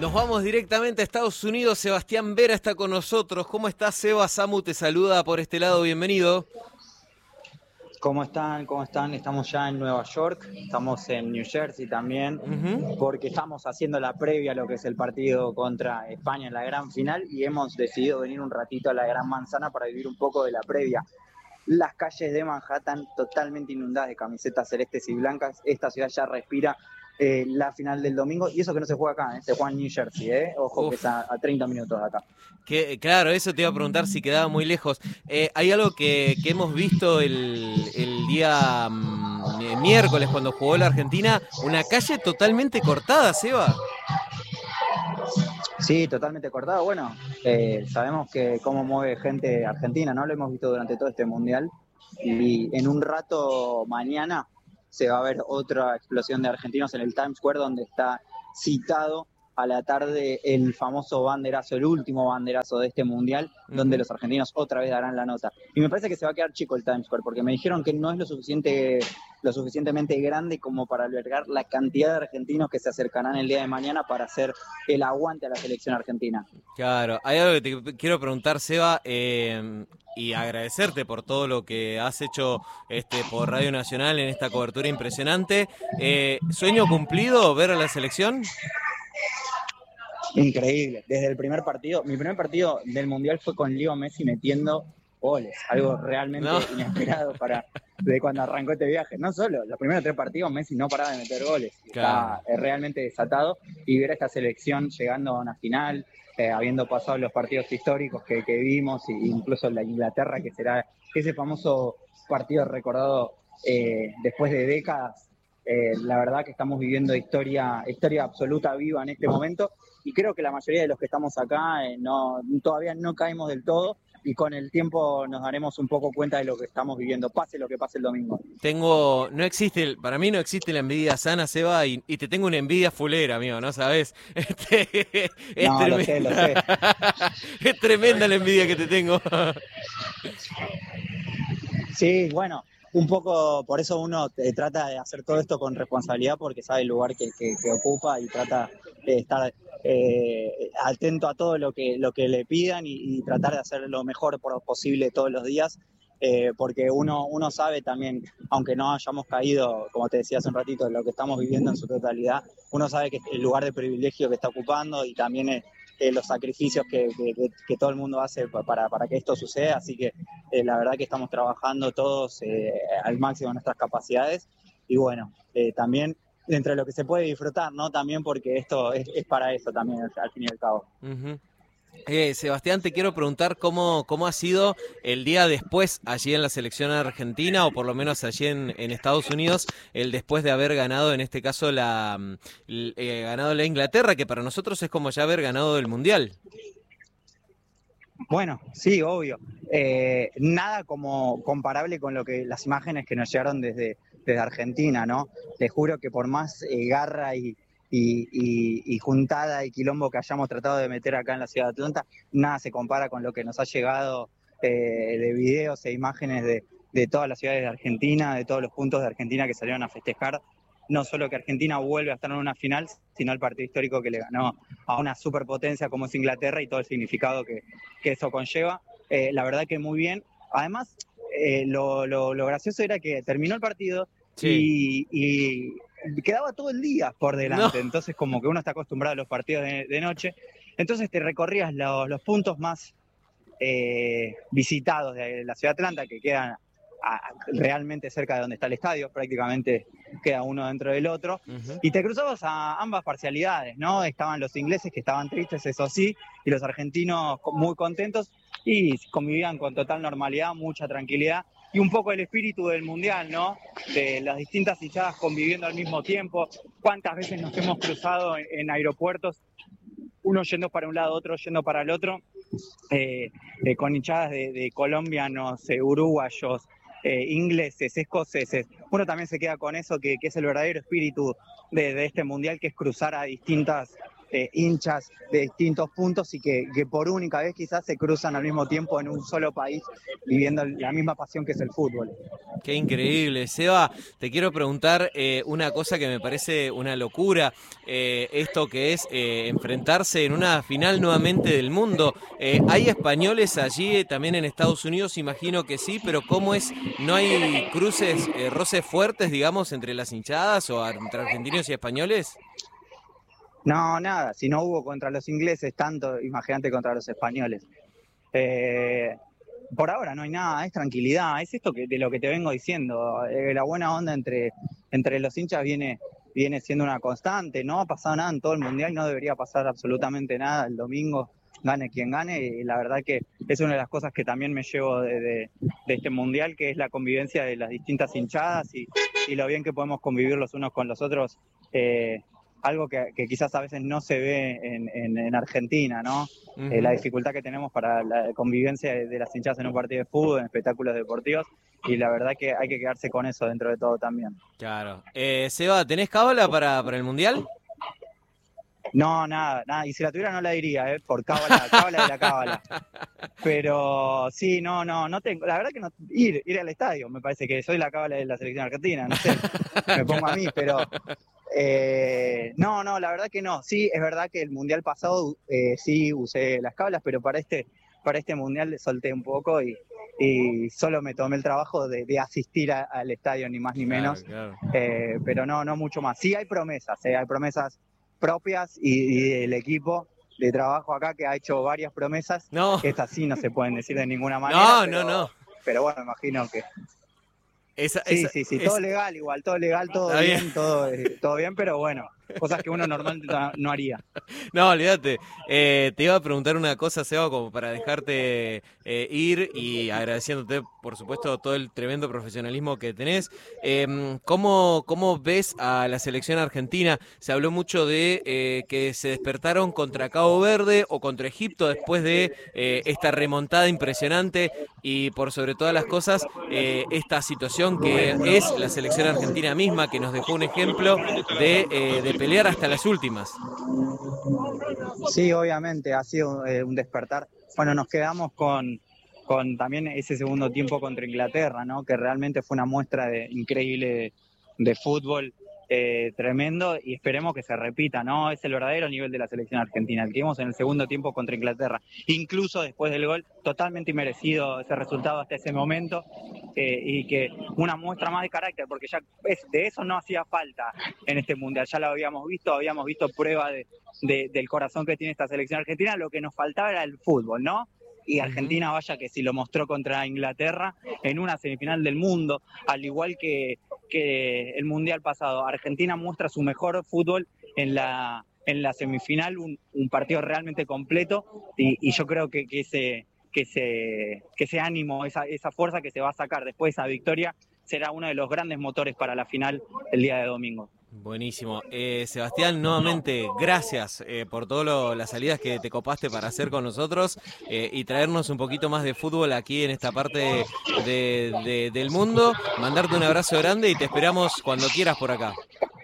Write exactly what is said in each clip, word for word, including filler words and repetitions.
Nos vamos directamente a Estados Unidos. Sebastián Vera está con nosotros. ¿Cómo estás, Seba? Samu te saluda por este lado. Bienvenido. ¿Cómo están? ¿Cómo están? Estamos ya en Nueva York, estamos en New Jersey también, Uh-huh. porque estamos haciendo la previa a lo que es el partido contra España en la gran final y hemos decidido venir un ratito a la Gran Manzana para vivir un poco de la previa. Las calles de Manhattan totalmente inundadas de camisetas celestes y blancas. Esta ciudad ya respira eh, la final del domingo, y eso que no se juega acá, ¿eh? Se juega en New Jersey, ¿eh? Ojo. Uf. Que es a, a treinta minutos de acá. Que, claro, eso te iba a preguntar si quedaba muy lejos. Eh, hay algo que, que hemos visto el, el día mm, miércoles cuando jugó la Argentina, una calle totalmente cortada, Seba. Sí, totalmente cortado. Bueno, eh, sabemos que cómo mueve gente argentina, ¿no? Lo hemos visto durante todo este mundial. Y en un rato mañana se va a ver otra explosión de argentinos en el Times Square, donde está citado a la tarde el famoso banderazo, el último banderazo de este mundial, uh-huh. donde los argentinos otra vez darán la nota. Y me parece que se va a quedar chico el Times Square, porque me dijeron que no es lo suficiente, lo suficientemente grande como para albergar la cantidad de argentinos que se acercarán el día de mañana para hacer el aguante a la selección argentina. Claro, hay algo que te quiero preguntar, Seba, eh, y agradecerte por todo lo que has hecho este, por Radio Nacional en esta cobertura impresionante. Eh, ¿Sueño cumplido ver a la selección? Increíble. Desde el primer partido, mi primer partido del Mundial fue con Leo Messi metiendo goles, algo realmente no. inesperado para de cuando arrancó este viaje. No solo, los primeros tres partidos Messi no paraba de meter goles, claro. Está realmente desatado, y ver a esta selección llegando a una final, eh, habiendo pasado los partidos históricos que, que vimos, e incluso la Inglaterra, que será ese famoso partido recordado eh, después de décadas. Eh, la verdad que estamos viviendo historia, historia absoluta viva en este momento, y creo que la mayoría de los que estamos acá eh, no, todavía no caemos del todo, y con el tiempo nos daremos un poco cuenta de lo que estamos viviendo, pase lo que pase el domingo. Tengo, no existe, para mí no existe la envidia sana, Seba, y, y te tengo una envidia fulera, amigo, ¿no sabes? Este, es no, tremenda. lo sé, lo sé. Es tremenda la envidia que te tengo. Sí, bueno, un poco por eso uno eh, trata de hacer todo esto con responsabilidad, porque sabe el lugar que, que, que ocupa, y trata de estar eh, atento a todo lo que, lo que le pidan, y, y tratar de hacer lo mejor posible todos los días, eh, porque uno, uno sabe también, aunque no hayamos caído, como te decía hace un ratito, lo que estamos viviendo en su totalidad, uno sabe que el lugar de privilegio que está ocupando, y también es, Eh, los sacrificios que, que, que todo el mundo hace para, para que esto suceda, así que eh, la verdad que estamos trabajando todos eh, al máximo de nuestras capacidades, y bueno, eh, también dentro de lo que se puede disfrutar, ¿no? También porque esto es, es para eso también, al, al fin y al cabo. Uh-huh. Eh, Sebastián, te quiero preguntar cómo, cómo ha sido el día después allí en la selección argentina, o por lo menos allí en, en Estados Unidos, el después de haber ganado, en este caso, la eh, ganado la Inglaterra, que para nosotros es como ya haber ganado el Mundial. Bueno, sí, obvio. Eh, nada como comparable con lo que las imágenes que nos llegaron desde, desde Argentina, ¿no? Te juro que por más eh, garra y Y, y, y juntada y quilombo que hayamos tratado de meter acá en la ciudad de Atlanta, nada se compara con lo que nos ha llegado eh, de videos e imágenes de, de todas las ciudades de Argentina, de todos los puntos de Argentina que salieron a festejar, no solo que Argentina vuelve a estar en una final, sino el partido histórico que le ganó a una superpotencia como es Inglaterra, y todo el significado que, que eso conlleva. Eh, la verdad que muy bien. Además, eh, lo, lo, lo gracioso era que terminó el partido, sí. y... y quedaba todo el día por delante, no. Entonces como que uno está acostumbrado a los partidos de, de noche, entonces te recorrías los, los puntos más eh, visitados de la ciudad de Atlanta, que quedan a, realmente cerca de donde está el estadio, prácticamente queda uno dentro del otro, uh-huh. y te cruzabas a ambas parcialidades, ¿no? Estaban los ingleses, que estaban tristes, eso sí, y los argentinos muy contentos, y convivían con total normalidad, mucha tranquilidad, y un poco el espíritu del Mundial, ¿no? De las distintas hinchadas conviviendo al mismo tiempo. ¿Cuántas veces nos hemos cruzado en, en aeropuertos, uno yendo para un lado, otro yendo para el otro, eh, eh, con hinchadas de, de colombianos, eh, uruguayos, eh, ingleses, escoceses? Uno también se queda con eso, que, que es el verdadero espíritu de, de este Mundial, que es cruzar a distintas eh, hinchas de distintos puntos y que, que por única vez quizás se cruzan al mismo tiempo en un solo país viviendo la misma pasión que es el fútbol. Qué increíble. Seba, te quiero preguntar eh, una cosa que me parece una locura, eh, esto que es eh, enfrentarse en una final nuevamente del mundo. Eh, ¿Hay españoles allí, eh, también en Estados Unidos? Imagino que sí, pero ¿cómo es? ¿No hay cruces, eh, roces fuertes, digamos, entre las hinchadas o entre argentinos y españoles? No, nada, si no hubo contra los ingleses tanto, imagínate contra los españoles. Eh, por ahora no hay nada, es tranquilidad, es esto que, de lo que te vengo diciendo, eh, la buena onda entre, entre los hinchas viene, viene siendo una constante, no ha pasado nada en todo el mundial, no debería pasar absolutamente nada el domingo, gane quien gane, y la verdad que es una de las cosas que también me llevo de, de, de este mundial, que es la convivencia de las distintas hinchadas y, y lo bien que podemos convivir los unos con los otros, eh, algo que, que quizás a veces no se ve en, en, en Argentina, ¿no? Uh-huh. Eh, la dificultad que tenemos para la convivencia de, de las hinchadas en un partido de fútbol, en espectáculos deportivos, y la verdad que hay que quedarse con eso dentro de todo también. Claro. Eh, Seba, ¿tenés cábala para, para el Mundial? No, nada, nada, y si la tuviera no la diría, ¿eh? Por cábala, cábala de la cábala. Pero sí, no, no, no tengo, la verdad que no, ir, ir al estadio, me parece que soy la cábala de la selección argentina, no sé, me pongo a mí, pero... Eh, no, no, la verdad que no. Sí, es verdad que el mundial pasado eh, sí usé las cábalas, pero para este, para este mundial solté un poco y, y solo me tomé el trabajo de, de asistir a, al estadio, ni más ni menos. Claro, claro. Eh, pero no, no mucho más. Sí hay promesas, eh, hay promesas propias y, y del equipo de trabajo acá que ha hecho varias promesas. No. Estas sí no se pueden decir de ninguna manera. No, pero, no, no. Pero bueno, imagino que... Esa, sí, esa, sí, sí, esa, todo legal igual, todo legal, todo bien, bien, todo, eh, todo bien, pero bueno, cosas que uno normalmente no haría. No, olvídate. Eh, te iba a preguntar una cosa, Seba, como para dejarte eh, ir y agradeciéndote, por supuesto, todo el tremendo profesionalismo que tenés. Eh, ¿cómo, ¿Cómo ves a la selección argentina? Se habló mucho de eh, que se despertaron contra Cabo Verde o contra Egipto después de eh, esta remontada impresionante y, por sobre todas las cosas, eh, esta situación que es la selección argentina misma, que nos dejó un ejemplo de, eh, de pelear hasta las últimas. Sí, obviamente, ha sido eh, un despertar. Bueno, nos quedamos con, con también ese segundo tiempo contra Inglaterra, ¿no? Que realmente fue una muestra de, increíble de, de fútbol, eh, tremendo, y esperemos que se repita, ¿no? Es el verdadero nivel de la selección argentina, el que vimos en el segundo tiempo contra Inglaterra. Incluso después del gol, totalmente inmerecido ese resultado hasta ese momento, eh, y que una muestra más de carácter, porque ya es, de eso no hacía falta en este mundial, ya lo habíamos visto, habíamos visto prueba de, de, del corazón que tiene esta selección argentina, lo que nos faltaba era el fútbol, ¿no? Y Argentina, vaya que si lo mostró contra Inglaterra en una semifinal del mundo, al igual que, que el mundial pasado. Argentina muestra su mejor fútbol en la, en la semifinal, un, un partido realmente completo, y, y yo creo que, que, ese, que, ese, que ese ánimo, esa, esa fuerza que se va a sacar después de esa victoria, será uno de los grandes motores para la final el día de domingo. Buenísimo. Eh, Sebastián, nuevamente, gracias eh, por todas las salidas que te copaste para hacer con nosotros eh, y traernos un poquito más de fútbol aquí en esta parte de, de, del mundo. Mandarte un abrazo grande y te esperamos cuando quieras por acá.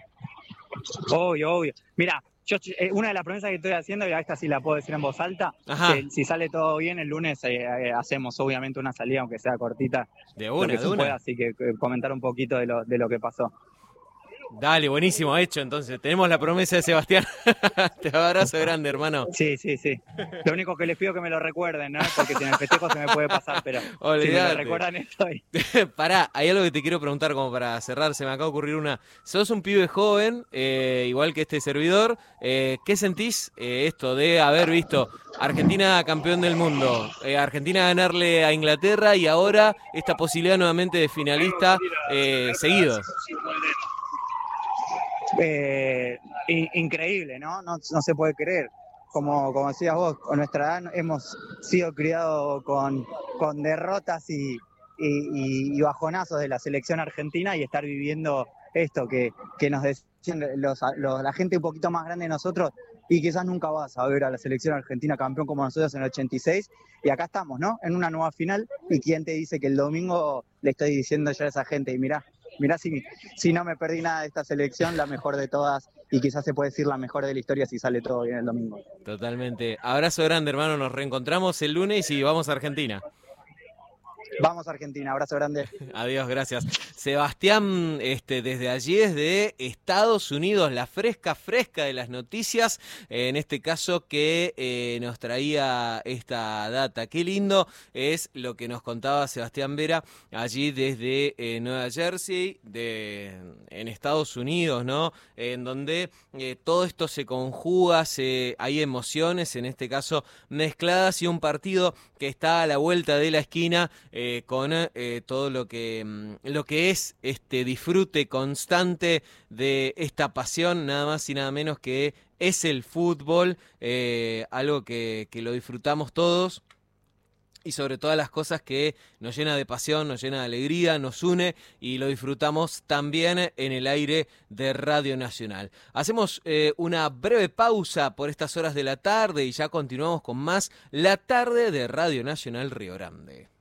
Obvio, obvio. Mira, yo, eh, una de las promesas que estoy haciendo, y esta sí la puedo decir en voz alta, que si sale todo bien, el lunes eh, eh, hacemos obviamente una salida, aunque sea cortita, de una, lo que de se una. pueda, así que eh, comentar un poquito de lo, de lo que pasó. Dale, buenísimo, hecho, entonces, tenemos la promesa de Sebastián. Te abrazo grande, hermano. Sí, sí, sí. Lo único que les pido que me lo recuerden, ¿no? Porque si en el festejo se me puede pasar, pero olvidate. Si me lo recuerdan estoy. Pará, hay algo que te quiero preguntar como para cerrar, se me acaba de ocurrir una. Sos un pibe joven, eh, igual que este servidor, eh, ¿qué sentís eh, esto de haber visto Argentina campeón del mundo, eh, Argentina ganarle a Inglaterra y ahora esta posibilidad nuevamente de finalista eh, seguidos? Eh, in, increíble, ¿no? ¿no? No se puede creer. Como, como decías vos, con nuestra edad hemos sido criados con, con derrotas y, y, y bajonazos de la selección argentina, y estar viviendo esto que, que nos decían los, los, la gente un poquito más grande de nosotros, y quizás nunca vas a ver a la selección argentina campeón como nosotros en el ochenta y seis, y acá estamos, ¿no? En una nueva final, y quién te dice que el domingo le estoy diciendo yo a esa gente, y mirá, Mirá si, si no me perdí nada de esta selección, la mejor de todas, y quizás se puede decir la mejor de la historia si sale todo bien el domingo. Totalmente. Abrazo grande, hermano. Nos reencontramos el lunes y vamos a Argentina. Vamos Argentina, abrazo grande. Adiós, gracias. Sebastián, este, desde allí, desde Estados Unidos, la fresca, fresca de las noticias, en este caso que eh, nos traía esta data. Qué lindo es lo que nos contaba Sebastián Vera allí desde eh, Nueva Jersey, de, en Estados Unidos, ¿no? En donde eh, todo esto se conjuga, se, hay emociones, en este caso mezcladas, y un partido que está a la vuelta de la esquina, eh, con eh, todo lo que, lo que es este disfrute constante de esta pasión, nada más y nada menos que es el fútbol, eh, algo que, que lo disfrutamos todos. Y sobre todas las cosas que nos llena de pasión, nos llena de alegría, nos une y lo disfrutamos también en el aire de Radio Nacional. Hacemos eh, una breve pausa por estas horas de la tarde y ya continuamos con más La Tarde de Radio Nacional Río Grande.